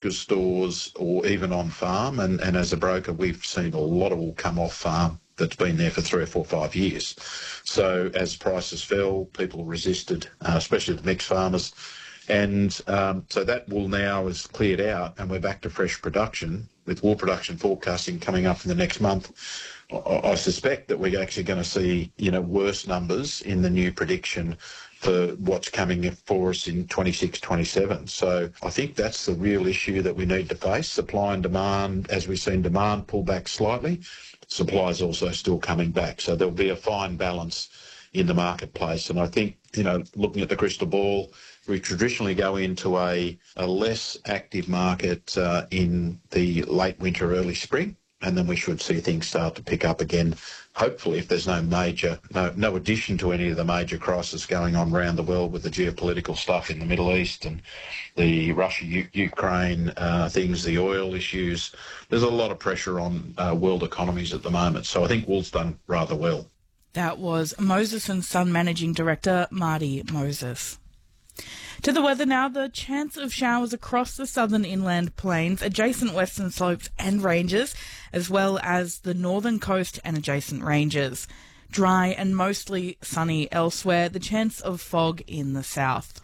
liquor stores or even on farm. And as a broker, we've seen a lot of wool come off farm that's been there for 3 or 4 or 5 years. So as prices fell, people resisted, especially the mixed farmers. And so that wool now is cleared out and we're back to fresh production with wool production forecasting coming up in the next month. I suspect that we're actually going to see, worse numbers in the new prediction for what's coming for us in 26, 27. So I think that's the real issue that we need to face. Supply and demand, as we've seen demand pull back slightly, supply is also still coming back. So there'll be a fine balance in the marketplace. And I think, looking at the crystal ball, we traditionally go into a less active market in the late winter, early spring, and then we should see things start to pick up again, hopefully, if there's no addition to any of the major crises going on around the world with the geopolitical stuff in the Middle East and the Russia-Ukraine things, the oil issues. There's a lot of pressure on world economies at the moment. So I think wool's done rather well. That was Moses and Son Managing Director Marty Moses. To the weather now, the chance of showers across the southern inland plains, adjacent western slopes and ranges, as well as the northern coast and adjacent ranges. Dry and mostly sunny elsewhere, the chance of fog in the south.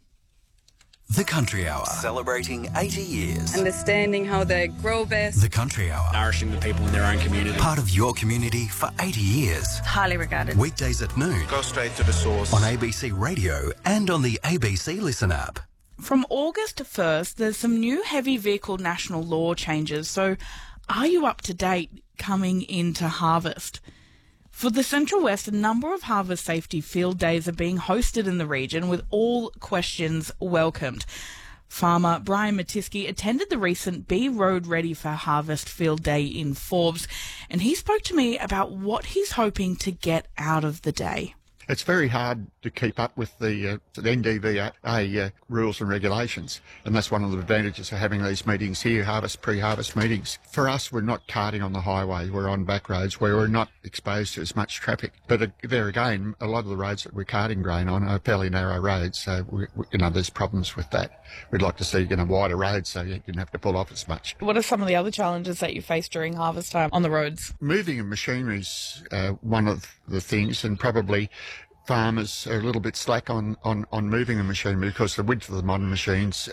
The Country Hour, celebrating 80 years. Understanding how they grow best. The Country Hour, nourishing the people in their own community. Part of your community for 80 years. Highly regarded. Weekdays at noon. Go straight to the source. On ABC Radio and on the ABC Listen app. From August 1st, there's some new heavy vehicle national law changes. So are you up to date coming into harvest? For the Central West, a number of harvest safety field days are being hosted in the region with all questions welcomed. Farmer Brian Matiski attended the recent Be Road Ready for Harvest field day in Forbes, and he spoke to me about what he's hoping to get out of the day. It's very hard to keep up with the NDVA rules and regulations, and that's one of the advantages of having these meetings here, pre-harvest meetings. For us, we're not carting on the highway, we're on back roads where we're not exposed to as much traffic. But there again, a lot of the roads that we're carting grain on are fairly narrow roads, so there's problems with that. We'd like to see wider roads so you don't have to pull off as much. What are some of the other challenges that you face during harvest time on the roads? Moving of machinery is one of the things, and probably farmers are a little bit slack on moving the machinery because the width of the modern machines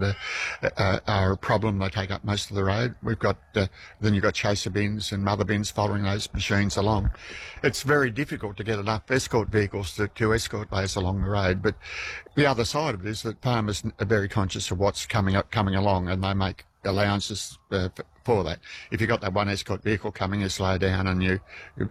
are a problem. They take up most of the road. We've got then you've got chaser bins and mother bins following those machines along. It's very difficult to get enough escort vehicles to escort those along the road. But the other side of it is that farmers are very conscious of what's coming along, and they make allowances for that. If you've got that one escort vehicle coming, you slow down and you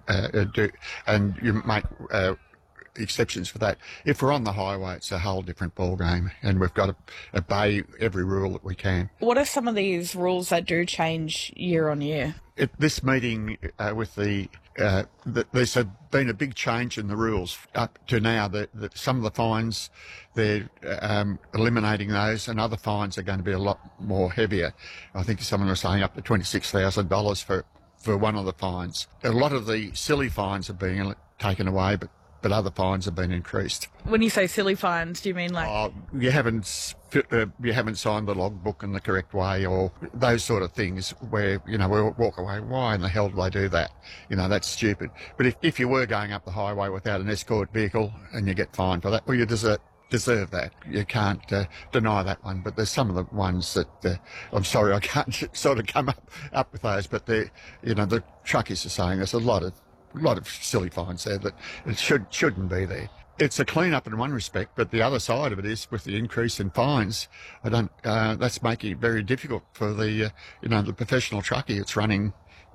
make exceptions for that. If we're on the highway, it's a whole different ballgame, and we've got to obey every rule that we can. What are some of these rules that do change year on year? At this meeting with there's been a big change in the rules up to now. That some of the fines, they're eliminating those, and other fines are going to be a lot more heavier. I think someone was saying up to $26,000 for one of the fines. A lot of the silly fines are being taken away, but other fines have been increased. When you say silly fines, do you mean like you haven't signed the logbook in the correct way, or those sort of things where we'll walk away, why in the hell do they do that? That's stupid. But if you were going up the highway without an escort vehicle and you get fined for that, well, you deserve that. You can't deny that one. But there's some of the ones that I'm sorry I can't sort of come up with those, but the truckies are saying there's a lot of silly fines there that it shouldn't be there. It's a clean-up in one respect, but the other side of it is with the increase in fines, that's making it very difficult for the professional truckie. It's running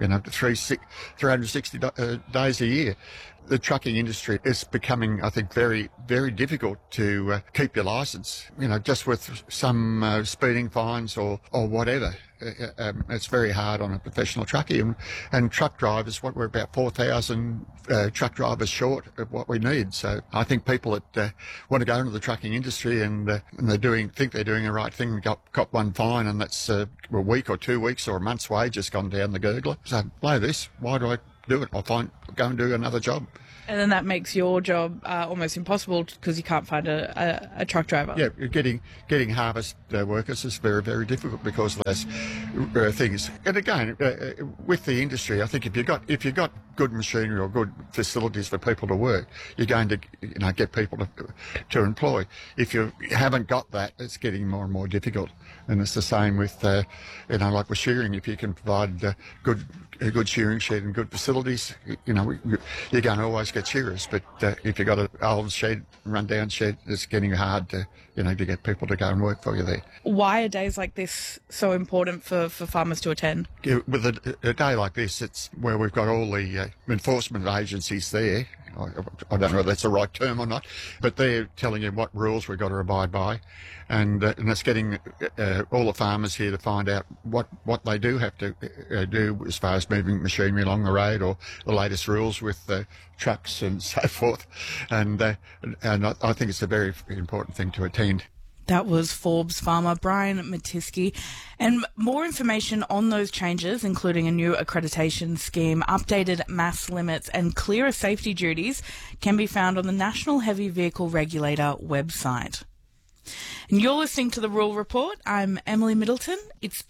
360 days a year. The trucking industry is becoming, I think, very, very difficult to keep your licence. Just with some speeding fines or whatever. It's very hard on a professional truckie, and truck drivers. We're about 4,000 truck drivers short of what we need. So I think people that want to go into the trucking industry and think they're doing the right thing, got one fine, and that's a week or 2 weeks or a month's wages gone down the gurgler. So blow this. Why do I do it. I'll go and do another job. And then that makes your job almost impossible because you can't find a truck driver. Yeah, getting harvest workers is very, very difficult because of those things. And again, with the industry, I think if you got good machinery or good facilities for people to work, you're going to get people to employ. If you haven't got that, it's getting more and more difficult. And it's the same with like with shearing. If you can provide a good shearing shed and good facilities, you're going to always get shearers. But if you've got an old shed, run-down shed, it's getting hard to get people to go and work for you there. Why are days like this so important for farmers to attend? With a day like this, it's where we've got all the enforcement agencies there. I don't know if that's the right term or not, but they're telling you what rules we've got to abide by, and it's getting all the farmers here to find out what they do have to do as far as moving machinery along the road, or the latest rules with trucks and so forth, and I think it's a very important thing to attend. That was Forbes farmer Brian Matisky. And more information on those changes, including a new accreditation scheme, updated mass limits and clearer safety duties, can be found on the National Heavy Vehicle Regulator website. And you're listening to The Rural Report. I'm Emily Middleton. It's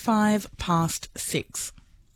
6:25.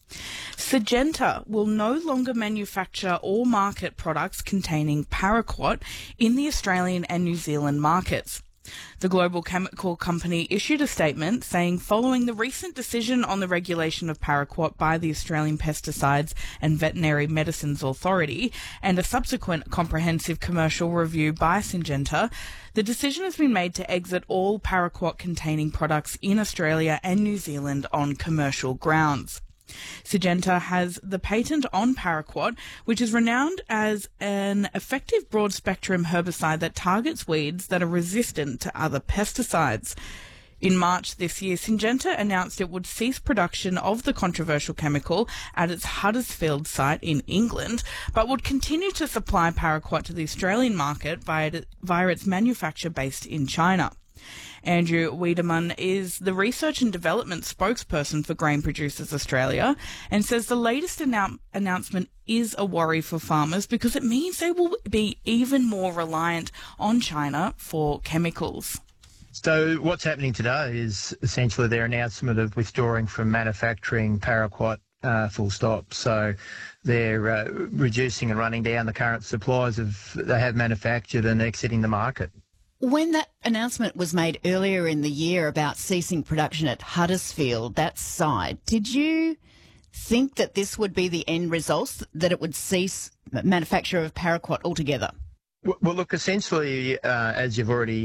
Syngenta will no longer manufacture or market products containing paraquat in the Australian and New Zealand markets. The global chemical company issued a statement saying following the recent decision on the regulation of paraquat by the Australian Pesticides and Veterinary Medicines Authority and a subsequent comprehensive commercial review by Syngenta, the decision has been made to exit all paraquat containing products in Australia and New Zealand on commercial grounds. Syngenta has the patent on paraquat, which is renowned as an effective broad-spectrum herbicide that targets weeds that are resistant to other pesticides. In March this year, Syngenta announced it would cease production of the controversial chemical at its Huddersfield site in England, but would continue to supply paraquat to the Australian market via its manufacture based in China. Andrew Wiedemann is the Research and Development spokesperson for Grain Producers Australia and says the latest announcement is a worry for farmers because it means they will be even more reliant on China for chemicals. So what's happening today is essentially their announcement of withdrawing from manufacturing paraquat, full stop. So they're reducing and running down the current supplies they have manufactured and exiting the market. When that announcement was made earlier in the year about ceasing production at Huddersfield, that site, did you think that this would be the end result, that it would cease manufacture of paraquat altogether? Well, look, essentially, as you've already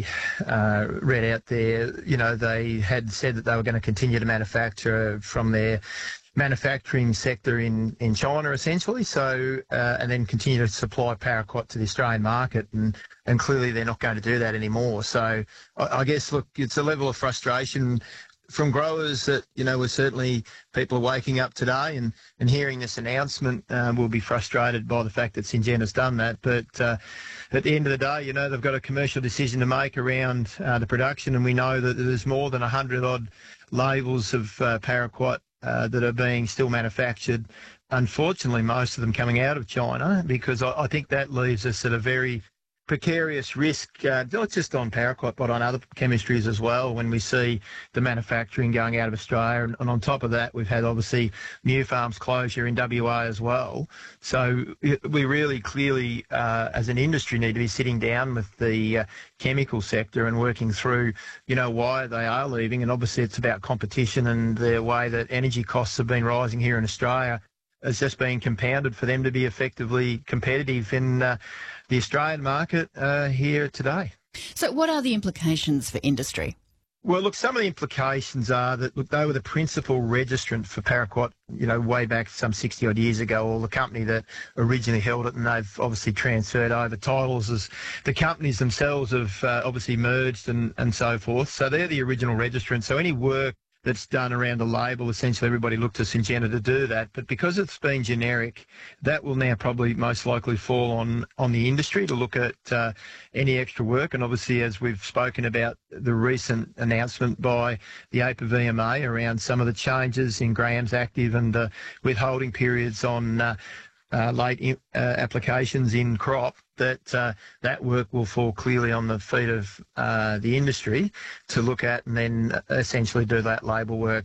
read out there, they had said that they were going to continue to manufacture from their manufacturing sector in China, essentially, so and then continue to supply paraquat to the Australian market, and clearly they're not going to do that anymore. So I guess, look, it's a level of frustration from growers that, we're certainly, people are waking up today and hearing this announcement will be frustrated by the fact that Syngenta's done that. But at the end of the day, they've got a commercial decision to make around the production, and we know that there's more than 100-odd labels of paraquat that are being still manufactured, unfortunately, most of them coming out of China, because I think that leaves us at a very precarious risk, not just on paraquat, but on other chemistries as well, when we see the manufacturing going out of Australia. And on top of that, we've had, obviously, Nufarm's closure in WA as well. So we really clearly, as an industry, need to be sitting down with the chemical sector and working through, why they are leaving. And obviously it's about competition and the way that energy costs have been rising here in Australia. It's just been compounded for them to be effectively competitive in the Australian market here today. So what are the implications for industry? Well, look, some of the implications are that, look, they were the principal registrant for paraquat, way back some 60-odd years ago, or the company that originally held it, and they've obviously transferred over titles as the companies themselves have obviously merged and so forth. So they're the original registrant. So any work that's done around the label, essentially everybody looked to Syngenta to do that. But because it's been generic, that will now probably most likely fall on the industry to look at any extra work. And obviously, as we've spoken about the recent announcement by the APVMA around some of the changes in grams active and withholding periods on late applications in crop, that work will fall clearly on the feet of the industry to look at and then essentially do that label work